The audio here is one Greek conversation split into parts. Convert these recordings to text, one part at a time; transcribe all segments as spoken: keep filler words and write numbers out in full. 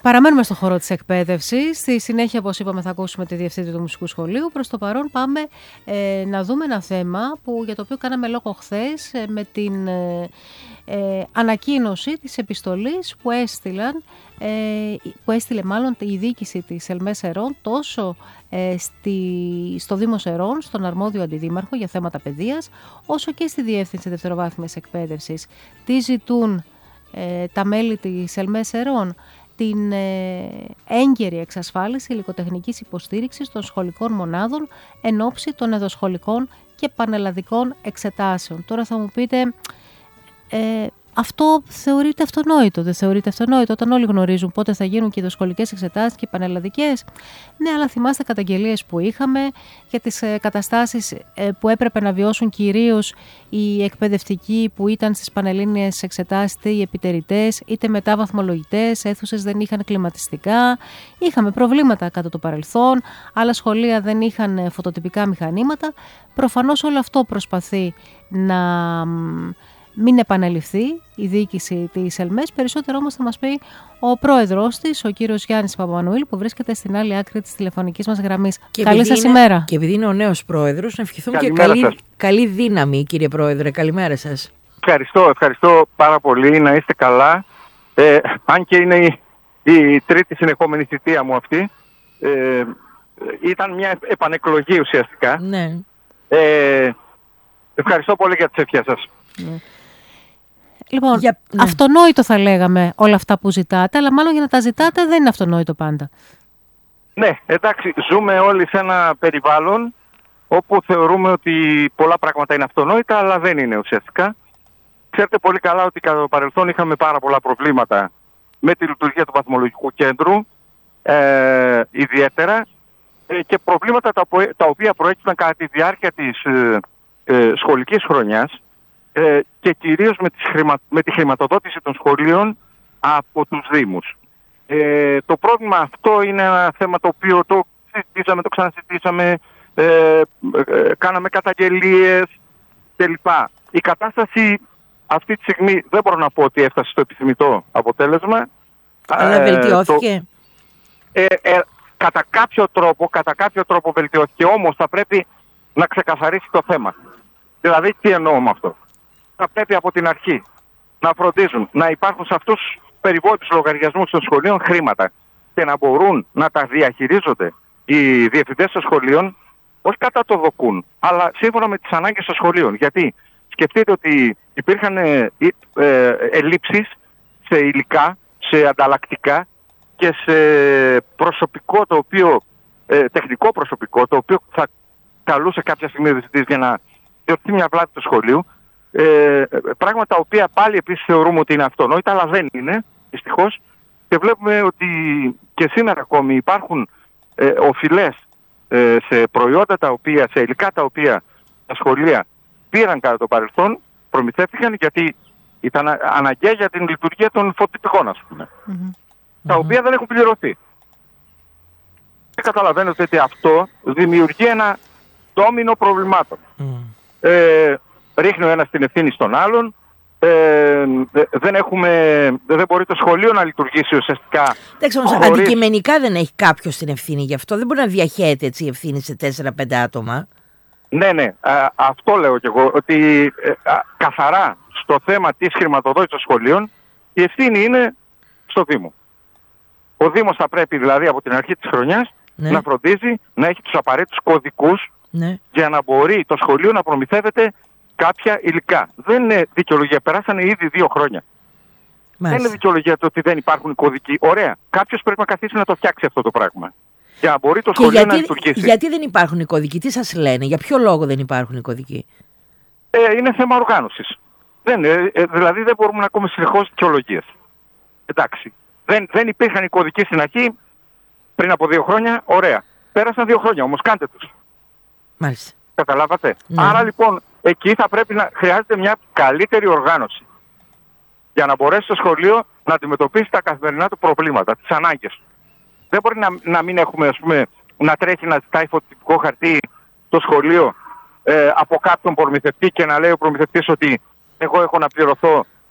Παραμένουμε στον χώρο της εκπαίδευσης. Στη συνέχεια, όπως είπαμε, θα ακούσουμε τη διευθύντρια του Μουσικού Σχολείου. Προς το παρόν πάμε ε, να δούμε ένα θέμα που, για το οποίο κάναμε λόγο χθες ε, με την ε, ε, ανακοίνωση της επιστολής που έστειλαν, ε, που έστειλε μάλλον η διοίκηση της ΕΛΜΕ Σερών τόσο ε, στη, στο Δήμο Σερών, στον αρμόδιο αντιδήμαρχο για θέματα παιδείας, όσο και στη Διεύθυνση Δευτεροβάθμιας Εκπαίδευσης. Τι ζητούν ε, τα μέλη της ΕΛΜΕ Σερών? Την ε, έγκαιρη εξασφάλιση υλικοτεχνικής υποστήριξης των σχολικών μονάδων εν ώψη των εδωσχολικών και πανελλαδικών εξετάσεων. Τώρα θα μου πείτε, ε, αυτό θεωρείται αυτονόητο, δεν θεωρείται αυτονόητο όταν όλοι γνωρίζουν πότε θα γίνουν και οι δοσχολικές εξετάσεις και οι πανελλαδικές? Ναι, αλλά θυμάστε καταγγελίες που είχαμε για τις ε, καταστάσεις ε, που έπρεπε να βιώσουν κυρίως οι εκπαιδευτικοί που ήταν στις πανελλήνιες εξετάσεις, είτε οι επιτερητές είτε μεταβαθμολογητές, αίθουσες δεν είχαν κλιματιστικά, είχαμε προβλήματα κατά το παρελθόν, άλλα σχολεία δεν είχαν φωτοτυπικά μηχανήματα. Προφανώς όλο αυτό προσπαθεί να μην επαναληφθεί η διοίκηση της ΕΛΜΕΣ. Περισσότερο όμως θα μας πει ο πρόεδρος της, ο κύριος Γιάννης Παπαμανουήλ, που βρίσκεται στην άλλη άκρη της τηλεφωνικής μας γραμμής. Και καλή σας είναι, ημέρα. Και επειδή είναι ο νέος πρόεδρος, να ευχηθούμε και καλή, καλή δύναμη, κύριε πρόεδρε. Καλημέρα σας. Ευχαριστώ, ευχαριστώ πάρα πολύ. Να είστε καλά. Ε, αν και είναι η, η τρίτη συνεχόμενη θητεία μου αυτή, ε, ήταν μια επανεκλογή ουσιαστικά. Ναι. Ε, ευχαριστώ πολύ για τις ευχές σας. Ναι. Λοιπόν, για, ναι. αυτονόητο θα λέγαμε όλα αυτά που ζητάτε, αλλά μάλλον για να τα ζητάτε δεν είναι αυτονόητο πάντα. Ναι, εντάξει, ζούμε όλοι σε ένα περιβάλλον όπου θεωρούμε ότι πολλά πράγματα είναι αυτονόητα, αλλά δεν είναι ουσιαστικά. Ξέρετε πολύ καλά ότι κατά το παρελθόν είχαμε πάρα πολλά προβλήματα με τη λειτουργία του βαθμολογικού κέντρου, ε, ιδιαίτερα, ε, και προβλήματα τα, τα οποία προέκυψαν κατά τη διάρκεια της ε, ε, σχολικής χρονιάς, και κυρίως με, τις χρημα... με τη χρηματοδότηση των σχολείων από τους Δήμους. Ε, το πρόβλημα αυτό είναι ένα θέμα το οποίο το συζητήσαμε, το ξανασυζητήσαμε, ε, ε, κάναμε καταγγελίες κλπ. Η κατάσταση αυτή τη στιγμή δεν μπορώ να πω ότι έφτασε στο επιθυμητό αποτέλεσμα. Αλλά ε, βελτιώθηκε. Ε, ε, κατά κάποιο τρόπο, κατά κάποιο τρόπο βελτιώθηκε, όμως θα πρέπει να ξεκαθαρίσει το θέμα. Δηλαδή τι εννοώ με αυτό? Θα πρέπει από την αρχή να φροντίζουν να υπάρχουν σε αυτούς τους περιβόητους λογαριασμούς των σχολείων χρήματα και να μπορούν να τα διαχειρίζονται οι διευθυντές των σχολείων, όχι κατά το δοκούν, αλλά σύμφωνα με τις ανάγκες των σχολείων. Γιατί σκεφτείτε ότι υπήρχαν ε, ε, ελλείψεις σε υλικά, σε ανταλλακτικά και σε προσωπικό, το οποίο, ε, τεχνικό προσωπικό, το οποίο θα καλούσε κάποια στιγμή ο διευθυντής για να διορθώσει μια πλάτη του σχολείου. Ε, πράγματα τα οποία πάλι επίσης θεωρούμε ότι είναι αυτονόητα, αλλά δεν είναι, δυστυχώς, και βλέπουμε ότι και σήμερα ακόμη υπάρχουν ε, οφειλές ε, σε προϊόντα τα οποία, σε υλικά τα οποία τα σχολεία πήραν κατά το παρελθόν, προμηθεύτηκαν γιατί ήταν αναγκαία για την λειτουργία των φωτοτυπικών, ας πούμε, mm-hmm. τα οποία mm-hmm. δεν έχουν πληρωθεί. Και καταλαβαίνετε ότι αυτό δημιουργεί ένα ντόμινο προβλημάτων. Mm. Ε, ρίχνει ο ένας την ευθύνη στον άλλον, ε, δεν, έχουμε, δεν μπορεί το σχολείο να λειτουργήσει ουσιαστικά. Εντάξει, όμως χωρίς... αντικειμενικά δεν έχει κάποιος την ευθύνη γι' αυτό, δεν μπορεί να διαχέεται έτσι η ευθύνη σε τέσσερα πέντε άτομα. Ναι, ναι, α, αυτό λέω κι εγώ, ότι ε, α, καθαρά στο θέμα της χρηματοδότησης των σχολείων η ευθύνη είναι στο Δήμο. Ο Δήμος θα πρέπει δηλαδή από την αρχή της χρονιάς ναι. να φροντίζει να έχει τους απαραίτητους κωδικούς ναι. για να μπορεί το σχολείο να προμηθεύεται κάποια υλικά. Δεν είναι δικαιολογία. Περάσανε ήδη δύο χρόνια. Μάλιστα. Δεν είναι δικαιολογία το ότι δεν υπάρχουν κωδικοί. Ωραία. Κάποιος πρέπει να καθίσει να το φτιάξει αυτό το πράγμα. Για να μπορεί το σχολείο γιατί, να λειτουργήσει. Γιατί δεν υπάρχουν οι κωδικοί, τι σας λένε, για ποιο λόγο δεν υπάρχουν οι κωδικοί? Ε, είναι θέμα οργάνωσης. Δεν, ε, ε, δηλαδή δεν μπορούμε να ακούμε συνεχώς δικαιολογίες. Εντάξει. Δεν, δεν υπήρχαν οι κωδικοί στην αρχή πριν από δύο χρόνια. Ωραία. Πέρασαν δύο χρόνια όμως. Κάντε τους. Μάλιστα. Καταλάβατε. Ναι. Άρα λοιπόν εκεί θα πρέπει να χρειάζεται μια καλύτερη οργάνωση για να μπορέσει το σχολείο να αντιμετωπίσει τα καθημερινά του προβλήματα, τις ανάγκες του. Δεν μπορεί να, να μην έχουμε, ας πούμε, να τρέχει να ζητάει φωτοτυπικό χαρτί το σχολείο ε, από κάποιον προμηθευτή και να λέει ο προμηθευτής ότι εγώ έχω να πληρωθώ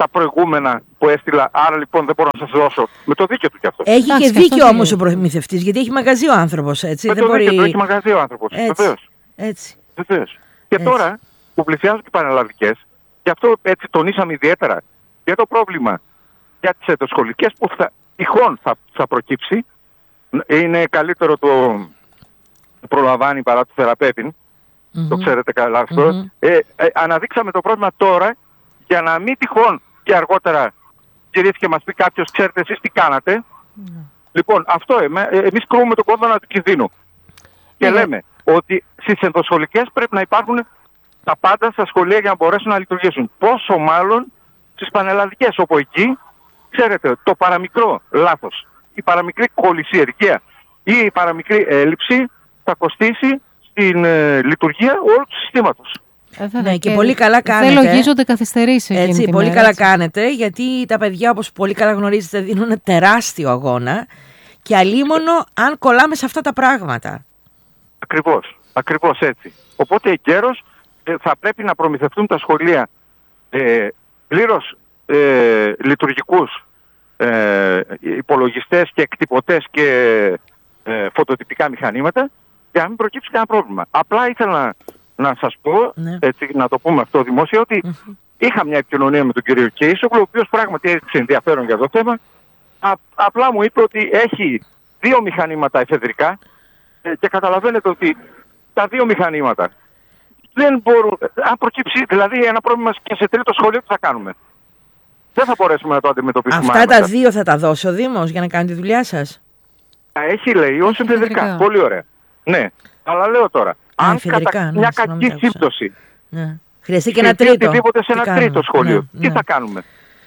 τα προηγούμενα που έστειλα, άρα λοιπόν δεν μπορώ να σας δώσω. Με το δίκαιο του κι αυτό. Έχει και δίκιο όμως ο προμηθευτής, γιατί έχει μαγαζί ο άνθρωπος, έτσι. Με δεν το μπορεί... δίκαιο του έχει μαγαζί ο άνθρωπος. Βεβαίως. Έτσι. Βεβαίως. Και Έτσι. τώρα που πλησιάζουν και οι πανελλαδικές, γι' αυτό έτσι τονίσαμε ιδιαίτερα για το πρόβλημα για τις εντοσχολικές που θα, τυχόν θα, θα προκύψει. Είναι καλύτερο το προλαμβάνει παρά το θεραπεύει. Mm-hmm. Το ξέρετε καλά αυτό. Mm-hmm. Ε, ε, αναδείξαμε το πρόβλημα τώρα για να μην τυχόν και αργότερα γυρίσει και μας πει κάποιος, ξέρετε εσείς τι κάνατε. Mm-hmm. Λοιπόν, αυτό ε, εμείς κρούμε τον κόδωνα του κινδύνου. Και mm-hmm. λέμε ότι στις ενδοσχολικές πρέπει να υπάρχουν τα πάντα στα σχολεία για να μπορέσουν να λειτουργήσουν. Πόσο μάλλον στις πανελλαδικές, όπου εκεί, ξέρετε, το παραμικρό λάθος, η παραμικρή κολυσιεργία ή η παραμικρή έλλειψη θα κοστίσει στην ε, λειτουργία όλου του συστήματος. Ε, ναι, και, και πολύ καλά κάνετε. Δεν λογίζονται καθυστερήσεις. Έτσι, πολύ μέρα, καλά έτσι. κάνετε, γιατί τα παιδιά, όπως πολύ καλά γνωρίζετε, δίνουν ένα τεράστιο αγώνα και αλίμονο αν κολλάμε σε αυτά τα πράγματα. Ακριβώς, ακριβώς έτσι. Οπότε εγκαίρως ε, θα πρέπει να προμηθευτούν τα σχολεία ε, πλήρως ε, λειτουργικούς ε, υπολογιστές και εκτυπωτές και ε, φωτοτυπικά μηχανήματα για να μην προκύψει κανένα πρόβλημα. Απλά ήθελα να, να σας πω, ναι. έτσι, να το πούμε αυτό δημόσια, ότι mm-hmm. είχα μια επικοινωνία με τον κύριο Κέισογλου, ο οποίος πράγματι έδειξε ενδιαφέρον για το θέμα. Α, απλά μου είπε ότι έχει δύο μηχανήματα εφεδρικά ε, και καταλαβαίνετε ότι τα δύο μηχανήματα δεν μπορούν, αν προκύψει δηλαδή ένα πρόβλημα και σε τρίτο σχολείο, τι θα κάνουμε. Δεν θα μπορέσουμε να το αντιμετωπίσουμε. Αυτά άμεσα. Τα δύο θα τα δώσει ο Δήμος για να κάνει τη δουλειά σας. Έχει, λέει, ως εφεδρικά. Πολύ ωραία. Ναι, αλλά λέω τώρα, Α, αν κατά ναι, μια κακή σύμπτωση ναι. χρειαστεί και ένα τρίτο, οτιδήποτε σε ένα κάνουμε. τρίτο σχολείο, ναι, τι ναι. θα κάνουμε.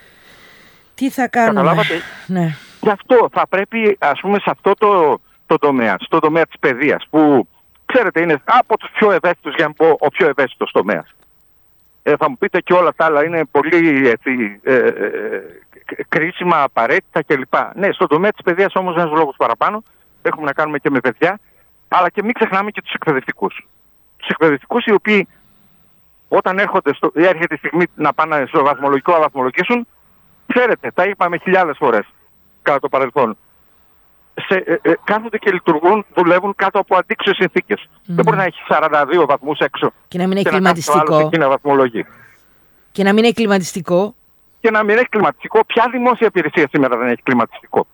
Τι θα κάνουμε. Καταλάβατε. Ναι. Γι' αυτό θα πρέπει, ας πούμε, σε αυτό το, το τομέα, στο τομέα της παιδείας, που ξέρετε είναι από τους πιο ευαίσθητους, για να πω ο πιο ευαίσθητος τομέας. Ε, θα μου πείτε και όλα τα άλλα είναι πολύ έτσι, ε, ε, κρίσιμα, απαραίτητα κλπ. Ναι, στον τομέα της παιδείας όμως ένας λόγος παραπάνω. Έχουμε να κάνουμε και με παιδιά, αλλά και μην ξεχνάμε και τους εκπαιδευτικούς. Τους εκπαιδευτικούς οι οποίοι όταν έρχονται στο, έρχεται η στιγμή να πάνε στο βαθμολογικό να βαθμολογήσουν, ξέρετε, τα είπαμε χιλιάδες φορές κατά το παρελθόν. Σε, ε, ε, κάθονται και λειτουργούν, δουλεύουν κάτω από αντίξωες συνθήκες. Mm. Δεν μπορεί να έχει σαράντα δύο βαθμούς έξω και να μην έχει κλιματιστικό. Και να βαθμολογεί. Και να μην έχει κλιματιστικό. Και να μην έχει κλιματιστικό. Ποια δημόσια υπηρεσία σήμερα δεν έχει κλιματιστικό.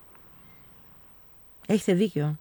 Έχετε δίκιο.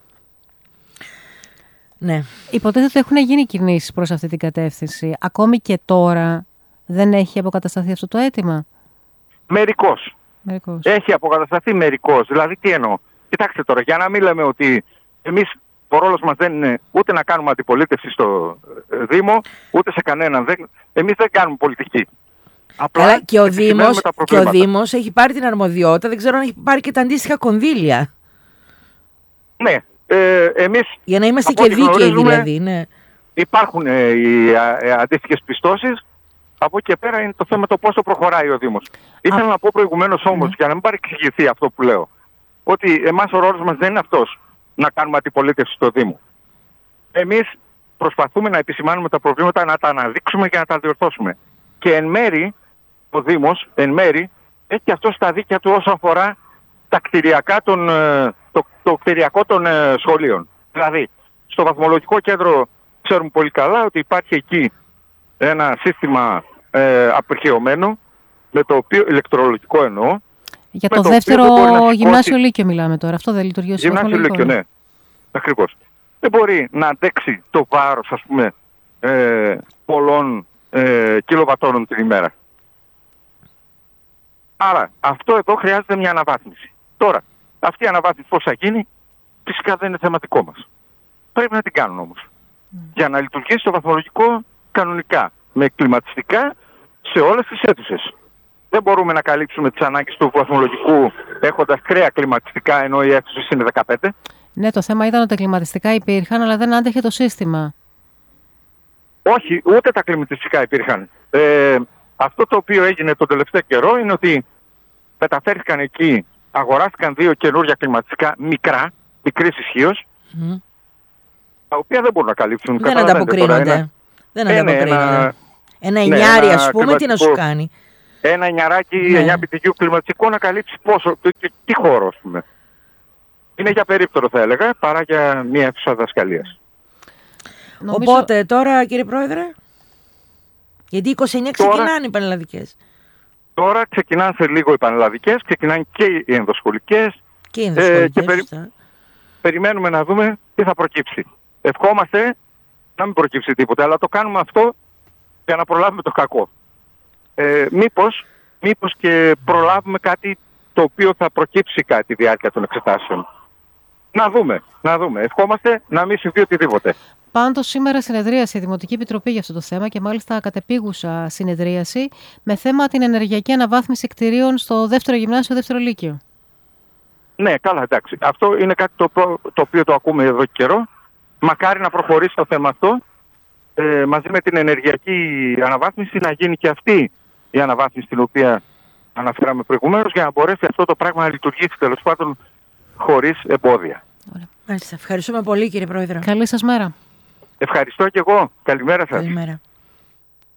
Ναι. Υποτίθεται ότι έχουν γίνει κινήσεις προς αυτή την κατεύθυνση. Ακόμη και τώρα δεν έχει αποκατασταθεί αυτό το αίτημα. Μερικώς. Μερικώς. Έχει αποκατασταθεί μερικώς. Δηλαδή τι εννοώ. Κοιτάξτε τώρα, για να μην λέμε ότι εμείς ο ρόλος μας δεν είναι ούτε να κάνουμε αντιπολίτευση στο Δήμο, ούτε σε κανέναν. Δεν, εμείς δεν κάνουμε πολιτική. Απλά Καλά, και, ο Δήμος, και ο Δήμος έχει πάρει την αρμοδιότητα, δεν ξέρω αν έχει πάρει και τα αντίστοιχα κονδύλια. Ναι. Ε, εμείς, για να είμαστε και δίκαιοι δηλαδή. Ναι. Υπάρχουν ε, οι ε, αντίστοιχες πιστώσεις. Από εκεί και πέρα είναι το θέμα το πώς το προχωράει ο Δήμος. Ήθελα να πω προηγουμένως όμως, mm. για να μην παρεξηγηθεί αυτό που λέω, ότι εμάς ο ρόλος μας δεν είναι αυτός να κάνουμε αντιπολίτευση στο Δήμο. Εμείς προσπαθούμε να επισημάνουμε τα προβλήματα, να τα αναδείξουμε και να τα διορθώσουμε. Και εν μέρη, ο Δήμος, εν μέρη, έχει αυτό στα δίκαια του όσον αφορά τα κτηριακά των, το, το κτηριακό των ε, σχολείων. Δηλαδή, στο βαθμολογικό κέντρο ξέρουμε πολύ καλά ότι υπάρχει εκεί ένα σύστημα ε, απερχαιωμένο, με το οποίο, ηλεκτρολογικό εννοώ. Για το, το δεύτερο γυμνάσιο λύκειο μιλάμε τώρα. Αυτό δεν λειτουργεί ως γυμνάσιο λύκειο, ναι. Ακριβώς. Δεν μπορεί να αντέξει το βάρος, ας πούμε, ε, πολλών ε, κιλοβατόρων την ημέρα. Άρα, αυτό εδώ χρειάζεται μια αναβάθμιση. Τώρα, αυτή η αναβάθμιση πώς θα γίνει, φυσικά δεν είναι θεματικό μας. Πρέπει να την κάνουν όμως. Mm. Για να λειτουργήσει το βαθμολογικό κανονικά, με κλιματιστικά σε όλες τις αίθουσες. Δεν μπορούμε να καλύψουμε τις ανάγκες του βαθμολογικού έχοντας κρέα κλιματιστικά, ενώ οι αίθουσες είναι δεκαπέντε. Ναι, το θέμα ήταν ότι τα κλιματιστικά υπήρχαν, αλλά δεν άντεχε το σύστημα. Όχι, ούτε τα κλιματιστικά υπήρχαν. Ε, αυτό το οποίο έγινε τον τελευταίο καιρό είναι ότι μεταφέρθηκαν εκεί, αγοράστηκαν δύο καινούργια κλιματιστικά μικρά, μικρής ισχύως, mm. τα οποία δεν μπορούν να καλύψουν. Δεν ανταποκρίνονται. Ένα, δεν ανταποκρίνονται. Ένα, ένα εννιάρι, ναι, ας πούμε, τι να σου κάνει. ένα εννιαράκι, Ναι. εννιά πιτηγιού κλιματιστικό να καλύψει πόσο, τι, τι, τι χώρο, ας πούμε. Είναι για περίπτερο, θα έλεγα, παρά για μια αίθουσα δασκαλίας. Νομίζω... Οπότε τώρα, κύριε Πρόεδρε, γιατί είκοσι εννιά Τώρα- ξεκινάνε οι πανελλαδικές. Τώρα ξεκινάνε σε λίγο οι πανελλαδικές, ξεκινάνε και οι ενδοσχολικές. Και οι ενδοσχολικές, και περι- σωστά. Περιμένουμε να δούμε τι θα προκύψει. Ευχόμαστε να μην προκύψει τίποτα, αλλά το κάνουμε αυτό για να προλάβουμε το κακό. Ε, μήπως, μήπως και προλάβουμε κάτι το οποίο θα προκύψει κατά τη διάρκεια των εξετάσεων. Να δούμε, να δούμε. Ευχόμαστε να μην συμβεί οτιδήποτε. Πάντως σήμερα συνεδρίασε η Δημοτική Επιτροπή για αυτό το θέμα και μάλιστα κατεπίγουσα συνεδρίαση με θέμα την ενεργειακή αναβάθμιση κτηρίων στο δεύτερο γυμνάσιο, δεύτερο λύκειο. Ναι, καλά, εντάξει. Αυτό είναι κάτι το, προ- το οποίο το ακούμε εδώ και καιρό. Μακάρι να προχωρήσει το θέμα αυτό. Ε, μαζί με την ενεργειακή αναβάθμιση να γίνει και αυτή η αναβάθμιση την οποία αναφέραμε προηγουμένως για να μπορέσει αυτό το πράγμα να λειτουργήσει τέλος πάντων χωρίς εμπόδια. Μάλιστα. Ευχαριστούμε πολύ, κύριε Πρόεδρε. Καλή σας μέρα. Ευχαριστώ και εγώ. Καλημέρα σας. Καλημέρα.